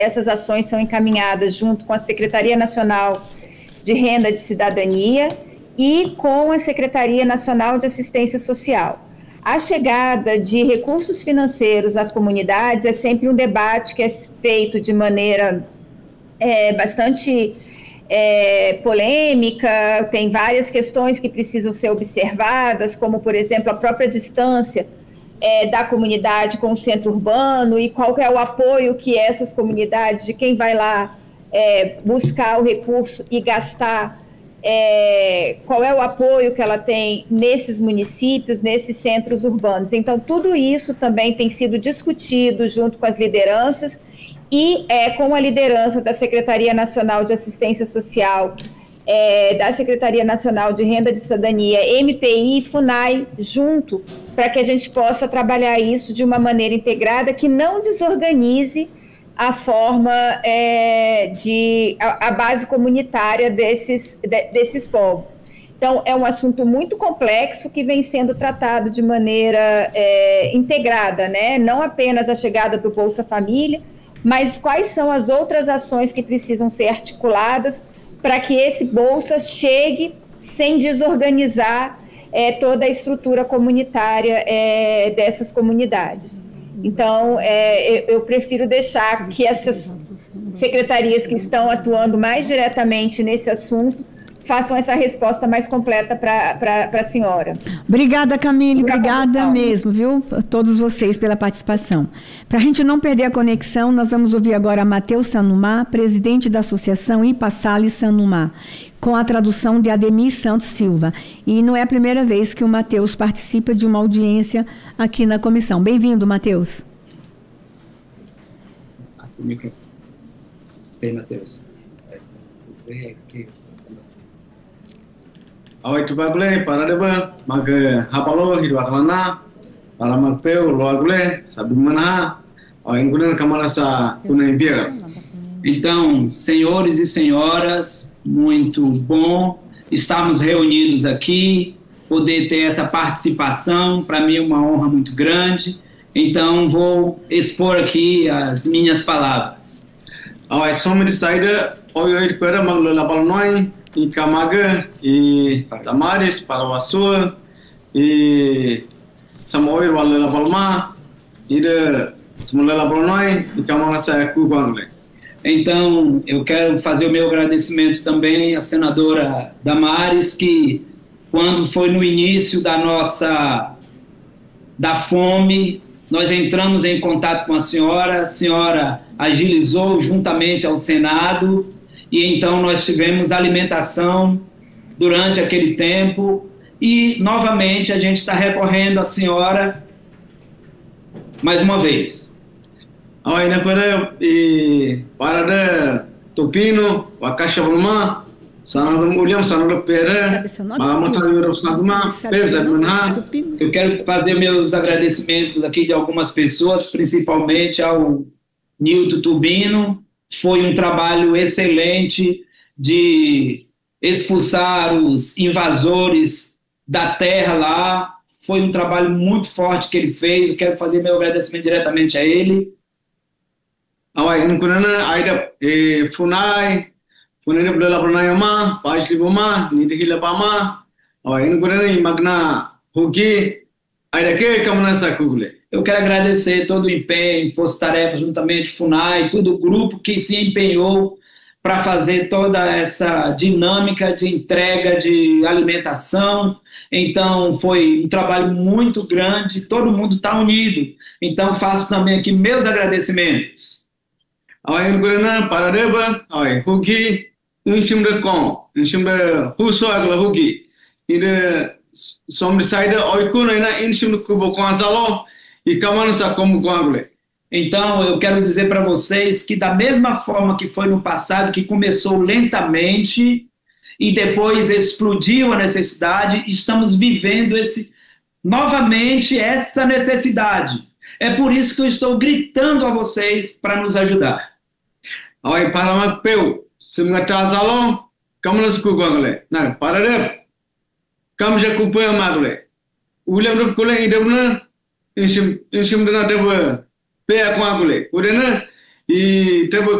essas ações são encaminhadas junto com a Secretaria Nacional de Renda de Cidadania e com a Secretaria Nacional de Assistência Social. A chegada de recursos financeiros às comunidades é sempre um debate que é feito de maneira bastante polêmica, tem várias questões que precisam ser observadas, como, por exemplo, a própria distância da comunidade com o centro urbano e qual é o apoio que essas comunidades, de quem vai lá buscar o recurso e gastar, qual é o apoio que ela tem nesses municípios, nesses centros urbanos. Então, tudo isso também tem sido discutido junto com as lideranças e com a liderança da Secretaria Nacional de Assistência Social, da Secretaria Nacional de Renda de Cidadania, MPI e FUNAI, junto, para que a gente possa trabalhar isso de uma maneira integrada, que não desorganize a forma a base comunitária desses povos. Então, é um assunto muito complexo que vem sendo tratado de maneira integrada, né? Não apenas a chegada do Bolsa Família, mas quais são as outras ações que precisam ser articuladas para que esse Bolsa chegue sem desorganizar toda a estrutura comunitária dessas comunidades. Então, eu prefiro deixar que essas secretarias que estão atuando mais diretamente nesse assunto façam essa resposta mais completa para a senhora. Obrigada, Camille, obrigada mesmo, viu, a todos vocês pela participação. Para a gente não perder a conexão, nós vamos ouvir agora Matheus Sanumá, presidente da Associação Ipassali Sanumá, com a tradução de Ademir Santos Silva. E não é a primeira vez que o Matheus participa de uma audiência aqui na comissão. Bem-vindo, Matheus. Bem, Matheus. Awai tu bagule para deba mag hapalo hirwaklana para magpeu lo agule sabe mana awai ngunan kamalasa kunai biar. Então, senhores e senhoras, muito bom estarmos reunidos aqui, poder ter essa participação, para mim é uma honra muito grande. Então, vou expor aqui as minhas palavras. Awai some decided oi para maglola balnoi e Camaga e Damares para o Açúa e Samoir Walela Palma e de Samuela Balnoi e Camala Sayaku Bangle. Então, eu quero fazer o meu agradecimento também à senadora Damares, que quando foi no início da fome, nós entramos em contato com a senhora agilizou juntamente ao Senado. E então nós tivemos alimentação durante aquele tempo e, novamente, a gente está recorrendo à senhora mais uma vez. Ainda para Topino, a Caixa Bulma, eu quero fazer meus agradecimentos aqui de algumas pessoas, principalmente ao Nilton Tubino. Foi um trabalho excelente de expulsar os invasores da terra lá. Foi um trabalho muito forte que ele fez. Eu quero fazer meu agradecimento diretamente a ele. Funai, eu quero agradecer todo o empenho, Força Tarefa, juntamente FUNAI, todo o grupo que se empenhou para fazer toda essa dinâmica de entrega de alimentação. Então, foi um trabalho muito grande, todo mundo está unido. Então, faço também aqui meus agradecimentos. Então, eu quero dizer para vocês que da mesma forma que foi no passado, que começou lentamente e depois explodiu a necessidade, estamos vivendo novamente essa necessidade. É por isso que eu estou gritando a vocês para nos ajudar. e teve